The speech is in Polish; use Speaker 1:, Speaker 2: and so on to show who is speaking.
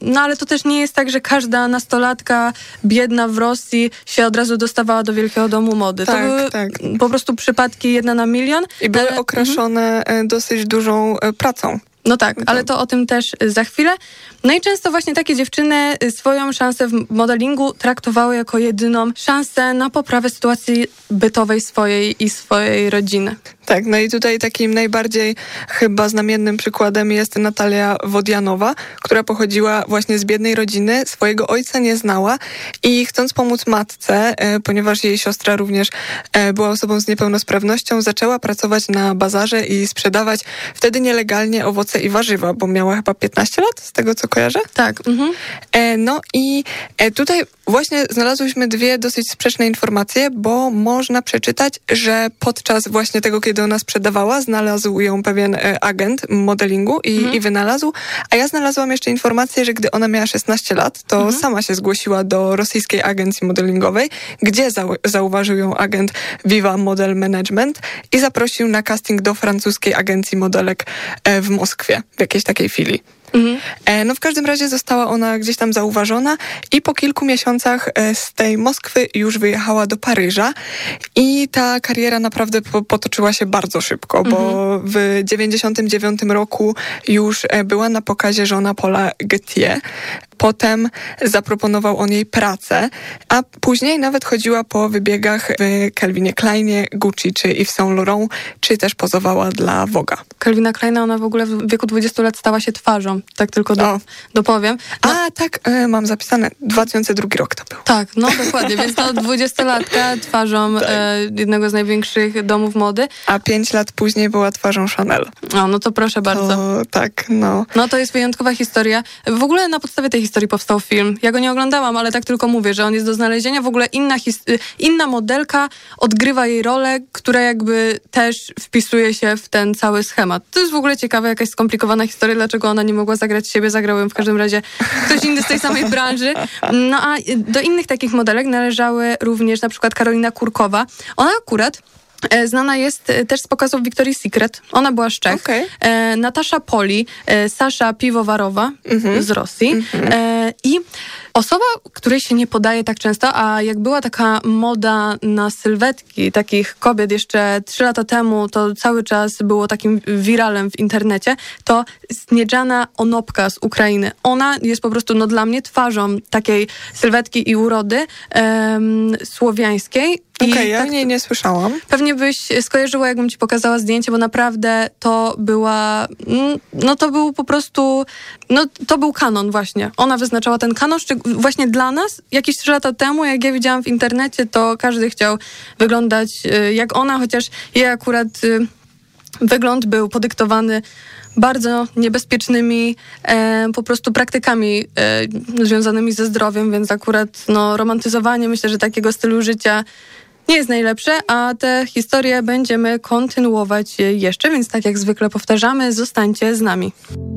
Speaker 1: No ale to też nie jest tak, że każda nastolatka biedna w Rosji się od razu dostawała do Wielkiego Domu Mody.
Speaker 2: Tak,
Speaker 1: to były
Speaker 2: tak.
Speaker 1: po prostu przypadki 1 na milion.
Speaker 2: I były okraszone dosyć dużą pracą.
Speaker 1: No tak, ale to o tym też za chwilę. No i często właśnie takie dziewczyny swoją szansę w modelingu traktowały jako jedyną szansę na poprawę sytuacji bytowej swojej rodziny.
Speaker 2: Tak, no i tutaj takim najbardziej chyba znamiennym przykładem jest Natalia Wodianowa, która pochodziła właśnie z biednej rodziny, swojego ojca nie znała i chcąc pomóc matce, ponieważ jej siostra również była osobą z niepełnosprawnością, zaczęła pracować na bazarze i sprzedawać wtedy nielegalnie owoce i warzywa, bo miała chyba 15 lat, z tego co kojarzę.
Speaker 1: Tak.
Speaker 2: No i tutaj właśnie znalazłyśmy 2 dosyć sprzeczne informacje, bo można przeczytać, że podczas właśnie tego, kiedy ona sprzedawała, znalazł ją pewien agent modelingu i wynalazł, a ja znalazłam jeszcze informację, że gdy ona miała 16 lat, to sama się zgłosiła do rosyjskiej agencji modelingowej, gdzie zauważył ją agent Viva Model Management i zaprosił na casting do francuskiej agencji modelek w Moskwie, w jakiejś takiej filii. No w każdym razie została ona gdzieś tam zauważona i po kilku miesiącach z tej Moskwy już wyjechała do Paryża i ta kariera naprawdę potoczyła się bardzo szybko, bo w 99 roku już była na pokazie żona Paula Gaultier. Potem zaproponował on jej pracę, a później nawet chodziła po wybiegach w Calvinie Kleinie, Gucci czy Yves Saint Laurent, czy też pozowała dla Vogue'a.
Speaker 1: Calvina Kleina, ona w ogóle w wieku 20 lat stała się twarzą, tak tylko dopowiem. No.
Speaker 2: A tak, mam zapisane, 2002 rok to był.
Speaker 1: Tak, no dokładnie, więc to 20-latka twarzą jednego z największych domów mody.
Speaker 2: A 5 lat później była twarzą Chanel.
Speaker 1: No to proszę bardzo.
Speaker 2: To, tak, no.
Speaker 1: No to jest wyjątkowa historia. W ogóle na podstawie tej historii powstał film. Ja go nie oglądałam, ale tak tylko mówię, że on jest do znalezienia. W ogóle inna modelka odgrywa jej rolę, która jakby też wpisuje się w ten cały schemat. To jest w ogóle ciekawe, jakaś skomplikowana historia, dlaczego ona nie mogła zagrać siebie. Zagrał ją w każdym razie ktoś inny z tej samej branży. No a do innych takich modelek należały również na przykład Karolina Kurkowa. Ona akurat znana jest też z pokazów Victoria's Secret. Ona była z Czech.
Speaker 2: Okay.
Speaker 1: Natasza Poli, Sasza Piwowarowa z Rosji. I osoba, której się nie podaje tak często, a jak była taka moda na sylwetki takich kobiet jeszcze 3 lata temu, to cały czas było takim wiralem w internecie, to Sniedżana Onopka z Ukrainy. Ona jest po prostu dla mnie twarzą takiej sylwetki i urody słowiańskiej.
Speaker 2: Okej, ja o niej nie słyszałam.
Speaker 1: Pewnie byś skojarzyła, jakbym ci pokazała zdjęcie, bo naprawdę to była, to był po prostu, to był kanon właśnie. Ona wyznaczała ten kanon, właśnie dla nas, jakieś 3 lata temu, jak ja widziałam w internecie, to każdy chciał wyglądać jak ona, chociaż jej akurat wygląd był podyktowany bardzo niebezpiecznymi po prostu praktykami związanymi ze zdrowiem, więc akurat romantyzowanie, myślę, że takiego stylu życia nie jest najlepsze, a tę historię będziemy kontynuować jeszcze, więc tak jak zwykle powtarzamy, zostańcie z nami.